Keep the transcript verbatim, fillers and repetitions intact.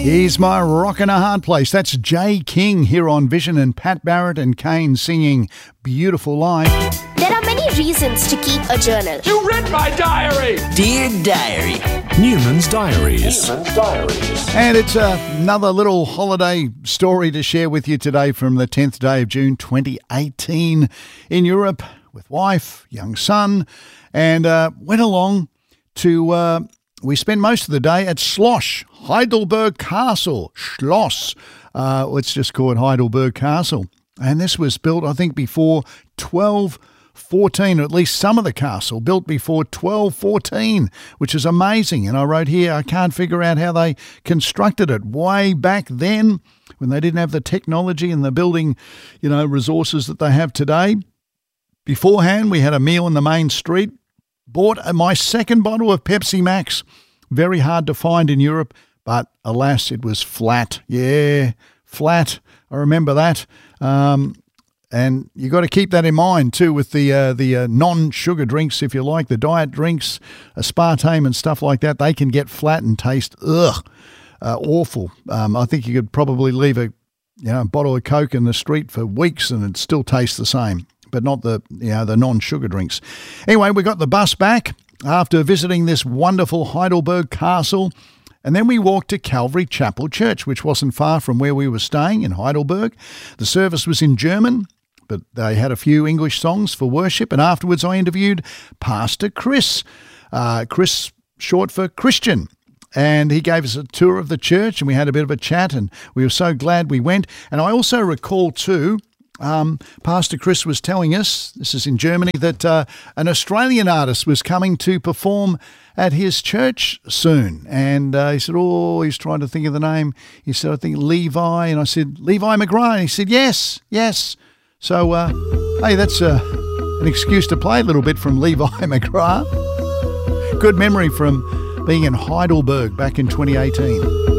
He's my rock and a hard place. That's Jay King here on Vision, and Pat Barrett and Kane singing Beautiful Life. There are many reasons to keep a journal. You read my diary! Dear Diary. Newman's Diaries. Newman's Diaries. And it's uh, another little holiday story to share with you today from the tenth day of June twenty eighteen in Europe with wife, young son, and uh, went along to... Uh, We spent most of the day at Schloss, Heidelberg Castle. Schloss. Uh, let's just call it Heidelberg Castle. And this was built, I think, before twelve fourteen, or at least some of the castle built before twelve fourteen, which is amazing. And I wrote here, I can't figure out how they constructed it way back then when they didn't have the technology and the building, you know, resources that they have today. Beforehand, we had a meal in the main street. Bought my second bottle of Pepsi Max. Very hard to find in Europe, but alas, it was flat. Yeah, flat. I remember that. Um, and you got to keep that in mind too with the uh, the uh, non-sugar drinks, if you like, the diet drinks, aspartame and stuff like that. They can get flat and taste ugh, uh, awful. Um, I think you could probably leave a you know bottle of Coke in the street for weeks and it'd still taste the same. But not the you know the non-sugar drinks. Anyway, we got the bus back after visiting this wonderful Heidelberg Castle, and then we walked to Calvary Chapel Church, which wasn't far from where we were staying in Heidelberg. The service was in German, but they had a few English songs for worship, and afterwards I interviewed Pastor Chris, uh, Chris short for Christian. And he gave us a tour of the church, and we had a bit of a chat, and we were so glad we went. And I also recall too, Um, Pastor Chris was telling us, this is in Germany, that uh, an Australian artist was coming to perform at his church soon. And uh, he said, oh, he's trying to think of the name. He said, I think Levi. And I said, Levi McGrath. And he said, yes, yes. So, uh, hey, that's uh, an excuse to play a little bit from Levi McGrath. Good memory from being in Heidelberg back in twenty eighteen.